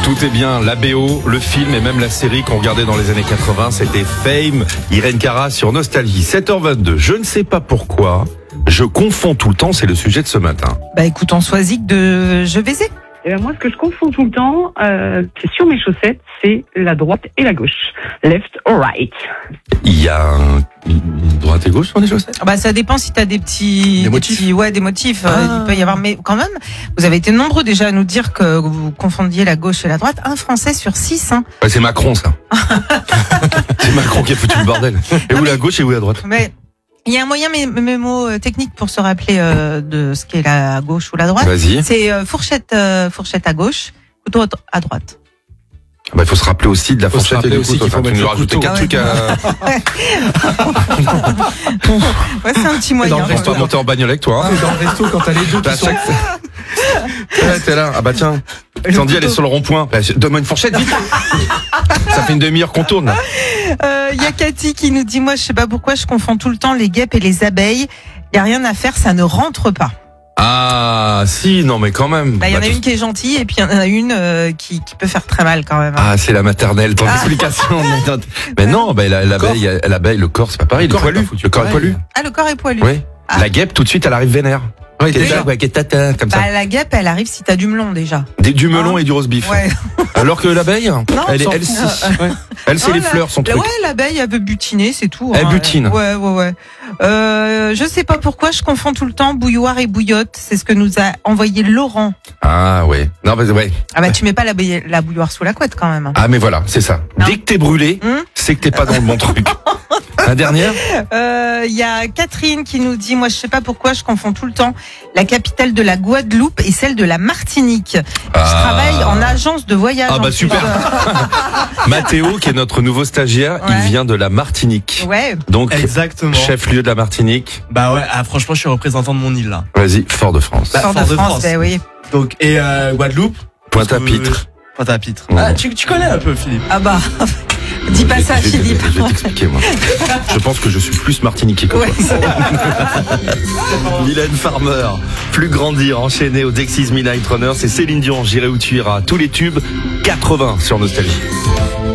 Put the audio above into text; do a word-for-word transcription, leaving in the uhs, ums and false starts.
Tout est bien, la B O, le film et même la série qu'on regardait dans les années quatre-vingts, c'était Fame, Irène Cara sur Nostalgie. sept heures vingt-deux, je ne sais pas pourquoi, je confonds tout le temps, c'est le sujet de ce matin. Bah écoute, on choisit de Je vais Eh ben moi, ce que je confonds tout le temps, euh, c'est sur mes chaussettes, c'est la droite et la gauche. Left or right. Il y a un, une droite et gauche sur les chaussettes? Bah ça dépend si t'as des petits, Des motifs. petits, ouais, des motifs. Ah. euh, il peut y avoir, mais quand même, vous avez été nombreux déjà à nous dire que vous confondiez la gauche et la droite. Un Français sur six, hein. Ouais, c'est Macron ça. C'est Macron qui a foutu le bordel. Et Non, où mais- la gauche et où la droite? Mais il y a un moyen mé- mémo euh, technique pour se rappeler euh, de ce qu'est la gauche ou la droite. Vas-y. C'est euh, fourchette, euh, fourchette à gauche, couteau à droite. Bah, il faut se rappeler aussi de la Faut se fourchette et rappeler du aussi couteau. qu'il faut Enfin, tu mettre nous le rajoutes couteau. quatre Ah trucs à... Ouais, c'est un petit Dans moyen. le resto de monter en bagnole avec toi. Hein. Dans le resto, quand t'as les deux Bah, qui sont... chaque... Ouais, t'es là. Ah bah tiens. Sandy, elle est sur le rond-point. Bah, donne-moi une fourchette, vite. Ça fait une demi-heure qu'on tourne. Là. Euh, y a Cathy qui nous dit, moi je sais pas pourquoi je confonds tout le temps les guêpes et les abeilles. Y a rien à faire, ça ne rentre pas. Ah, si, non, mais quand même. Bah, y en Bah, a tout- une qui est gentille et puis y en a une euh, qui, qui peut faire très mal quand même. hein. Ah, c'est la maternelle, ton Ah. explication. Mais non, bah, la- l'abeille, l'abeille, le corps, c'est pas pareil. Le Le, corps est poilu. pas foutu Le corps est pareil. poilu. Ah, le corps est poilu. Oui. Ah. La guêpe, tout de suite, elle arrive vénère. Ouais, Qu'est-ce déjà. que- ouais, qu'est-ce que t'as, comme ça. Bah, la guêpe, elle arrive si t'as du melon déjà. Des- Du melon Ah. et du roast beef. Ouais. Alors que l'abeille, elle, est, s'en elle, fout. c'est- Ouais. elle, c'est Non, les la- fleurs, son la- truc. Ouais, l'abeille, elle veut butiner, c'est tout. Elle hein. butine. Ouais, ouais, ouais. Euh, je sais pas pourquoi je confonds tout le temps bouilloire et bouillotte. C'est ce que nous a envoyé Laurent. Ah, ouais. Non, bah, ouais. Ah bah, tu mets pas la, bouille- la bouilloire sous la couette quand même. hein. Ah, mais voilà, c'est ça. Non. Dès que t'es brûlé, Hum c'est que t'es pas dans le bon truc. La dernière? Euh, y a Catherine qui nous dit, moi je sais pas pourquoi je confonds tout le temps la capitale de la Guadeloupe et celle de la Martinique. Ah. Je travaille en agence de voyage. Ah en bah plus. super. Mathéo, qui est notre nouveau stagiaire, il Ouais. vient de la Martinique. Ouais. Donc, Exactement. chef-lieu de la Martinique. Bah ouais, ah, franchement, je suis représentant de mon île là. Vas-y, Fort-de-France. Bah, Fort de France, ben oui. Donc et euh, Guadeloupe. Pointe-à-Pitre. Pointe-à-Pitre. Ouais. Ah, tu, tu connais un peu Philippe. Ah bah, dis pas ça, Je vais- Philippe. Je vais t'expliquer, moi. Je pense que je suis plus martiniquais que toi. Ouais. Mylène Farmer, plus grandir, enchaîné au Dexys Midnight Runner, c'est Céline Dion, J'irai où tu iras, tous les tubes, quatre-vingts sur Nostalgie.